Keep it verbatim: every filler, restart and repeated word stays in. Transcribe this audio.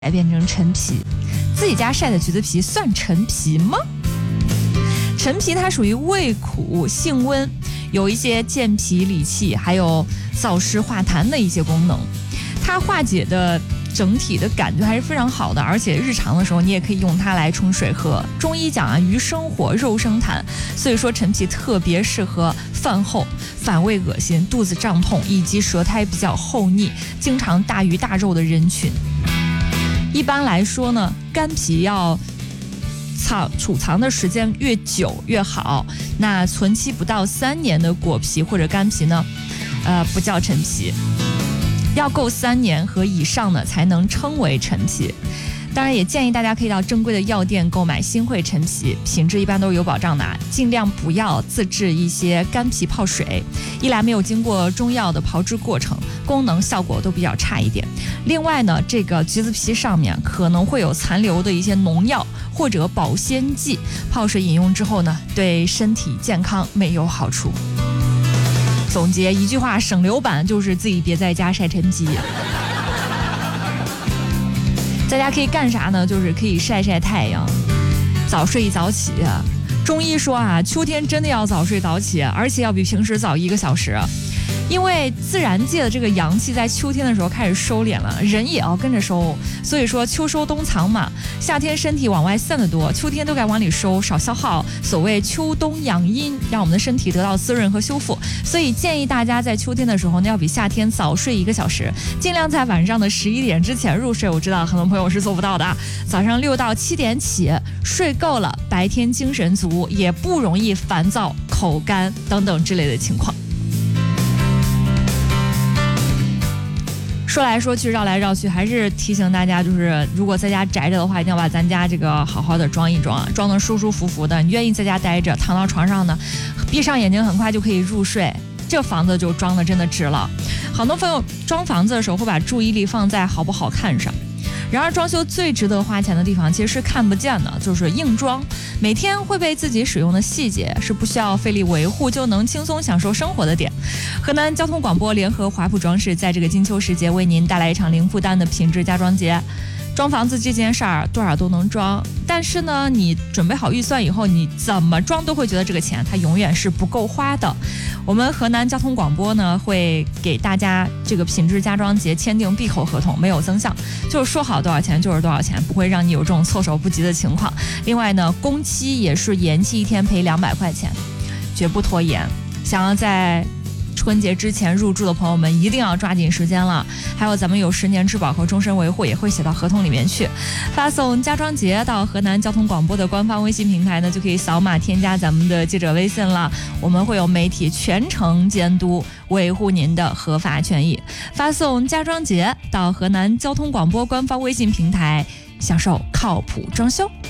变成陈皮。自己家晒的橘子皮算陈皮吗？陈皮它属于味苦性温，有一些健脾理气还有燥湿化痰的一些功能，它化解的整体的感觉还是非常好的，而且日常的时候你也可以用它来冲水喝。中医讲啊，鱼生火，肉生痰，所以说陈皮特别适合饭后反胃恶心、肚子胀痛以及舌苔比较厚腻、经常大鱼大肉的人群。一般来说呢，干皮要藏储藏的时间越久越好，那存期不到三年的果皮或者干皮呢，呃，不叫陈皮，要够三年和以上的才能称为陈皮。当然也建议大家可以到正规的药店购买新会陈皮，品质一般都是有保障的，尽量不要自制一些干皮泡水，一来没有经过中药的炮制过程，功能效果都比较差一点。另外呢，这个橘子皮上面可能会有残留的一些农药或者保鲜剂，泡水饮用之后呢，对身体健康没有好处。总结一句话，省流版就是自己别在家晒陈皮。在家可以干啥呢？就是可以晒晒太阳，早睡早起。中医说啊，秋天真的要早睡早起，而且要比平时早一个小时。因为自然界的这个阳气在秋天的时候开始收敛了，人也要跟着收，所以说秋收冬藏嘛，夏天身体往外散得多，秋天都该往里收，少消耗。所谓秋冬养阴，让我们的身体得到滋润和修复。所以建议大家在秋天的时候呢，要比夏天早睡一个小时，尽量在晚上的十一点之前入睡。我知道很多朋友是做不到的，早上六到七点起，睡够了，白天精神足，也不容易烦躁、口干等等之类的情况。说来说去绕来绕去，还是提醒大家，就是如果在家宅着的话，一定要把咱家这个好好的装一装，装得舒舒服服的。你愿意在家待着，躺到床上呢，闭上眼睛很快就可以入睡，这房子就装的真的值了。很多朋友装房子的时候会把注意力放在好不好看上，然而装修最值得花钱的地方其实是看不见的，就是硬装。每天会被自己使用的细节，是不需要费力维护就能轻松享受生活的点。河南交通广播联合华普装饰在这个金秋时节为您带来一场零负担的品质家装节。装房子这件事儿多少都能装，但是呢，你准备好预算以后，你怎么装都会觉得这个钱它永远是不够花的。我们河南交通广播呢会给大家这个品质家装节签订闭口合同，没有增项，就是说好多少钱就是多少钱，不会让你有这种措手不及的情况。另外呢，工期也是延期一天赔两百块钱，绝不拖延。想要在春节之前入住的朋友们一定要抓紧时间了，还有咱们有十年质保和终身维护也会写到合同里面去。发送家装节到河南交通广播的官方微信平台呢，就可以扫码添加咱们的记者微信了，我们会有媒体全程监督，维护您的合法权益。发送家装节到河南交通广播官方微信平台，享受靠谱装修。